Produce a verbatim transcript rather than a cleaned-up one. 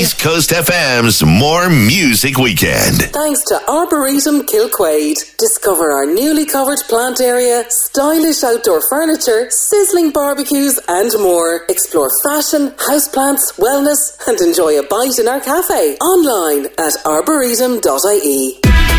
East Coast F M's More Music Weekend. Thanks to Arboretum Kilquade. Discover our newly covered plant area, stylish outdoor furniture, sizzling barbecues and more. Explore fashion, houseplants, wellness and enjoy a bite in our cafe. Online at arboretum dot I E.